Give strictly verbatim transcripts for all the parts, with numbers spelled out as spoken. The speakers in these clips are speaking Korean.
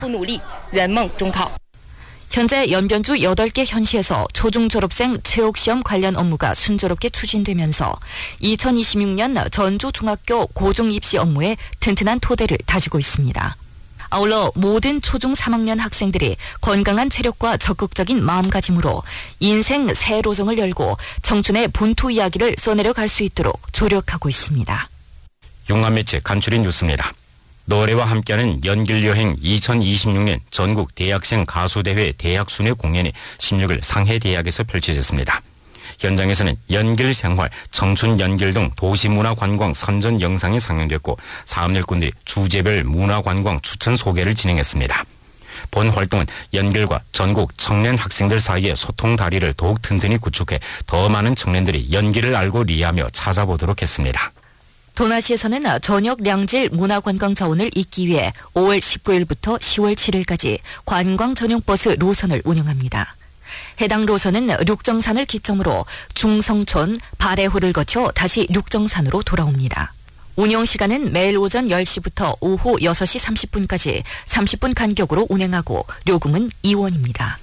不努力，圆梦中考。 현재 연변주 여덟 개 현시에서 초중 졸업생 체육시험 관련 업무가 순조롭게 추진되면서 이천이십육 년 전주 중학교 고중 입시 업무에 튼튼한 토대를 다지고 있습니다. 아울러 모든 초중 삼 학년 학생들이 건강한 체력과 적극적인 마음가짐으로 인생 새 로정을 열고 청춘의 본토 이야기를 써내려갈 수 있도록 조력하고 있습니다. 용암매체 간추린 뉴스입니다. 노래와 함께하는 연길여행 이천이십육 년 전국 대학생 가수대회 대학순회 공연이 십육 일 상해대학에서 펼쳐졌습니다. 현장에서는 연길생활, 청춘연길 등 도시문화관광 선전 영상이 상영됐고 사업일꾼들이 주제별 문화관광 추천 소개를 진행했습니다. 본 활동은 연길과 전국 청년 학생들 사이의 소통 다리를 더욱 튼튼히 구축해 더 많은 청년들이 연길을 알고 리하며 찾아보도록 했습니다. 도나시에서는 전역 량질 문화관광 자원을 잇기 위해 오월 십구일부터 시월 칠일까지 관광 전용 버스 노선을 운영합니다. 해당 노선은 륙정산을 기점으로 중성촌, 발해호를 거쳐 다시 륙정산으로 돌아옵니다. 운영 시간은 매일 오전 열 시부터 오후 여섯 시 삼십 분까지 삼십 분 간격으로 운행하고 요금은 이 원입니다.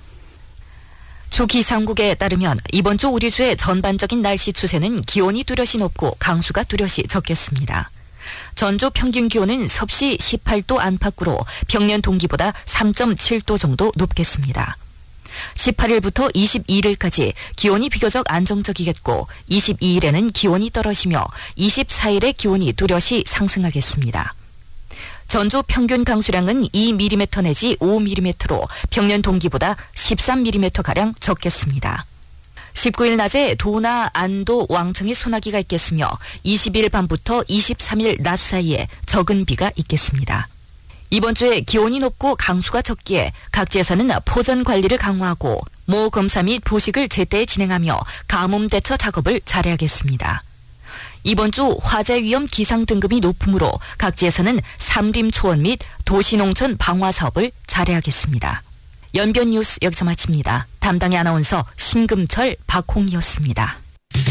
주 기상국에 따르면 이번 주 우리 주의 전반적인 날씨 추세는 기온이 뚜렷이 높고 강수가 뚜렷이 적겠습니다. 전주 평균 기온은 섭씨 십팔 도 안팎으로 평년 동기보다 삼 점 칠 도 정도 높겠습니다. 십팔 일부터 이십이 일까지 기온이 비교적 안정적이겠고 이십이 일에는 기온이 떨어지며 이십사 일에 기온이 뚜렷이 상승하겠습니다. 전주 평균 강수량은 이 밀리미터 내지 오 밀리미터로 평년 동기보다 십삼 밀리미터가량 적겠습니다. 십구 일 낮에 도나, 안도, 왕청에 소나기가 있겠으며 이십 일 밤부터 이십삼 일 낮 사이에 적은 비가 있겠습니다. 이번 주에 기온이 높고 강수가 적기에 각지에서는 포전 관리를 강화하고 모 검사 및 보식을 제때 진행하며 가뭄 대처 작업을 잘해야겠습니다. 이번 주 화재 위험 기상 등급이 높으므로 각지에서는 삼림 초원 및 도시농촌 방화 사업을 잘해야겠습니다. 연변 뉴스 여기서 마칩니다. 담당의 아나운서 신금철, 박홍이었습니다.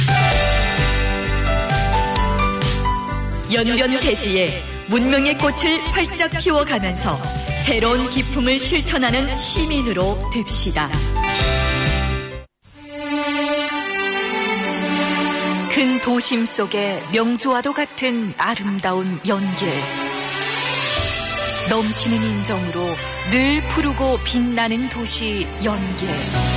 연변 대지에 문명의 꽃을 활짝 피워가면서 새로운 기품을 실천하는 시민으로 됩시다. 큰 도심 속에 명주와도 같은 아름다운 연길. 넘치는 인정으로 늘 푸르고 빛나는 도시 연길.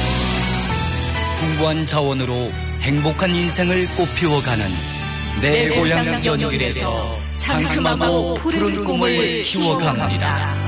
풍부한 자원으로 행복한 인생을 꽃피워가는 내, 내 고향 연길에서 상큼하고 푸른 꿈을 키워갑니다.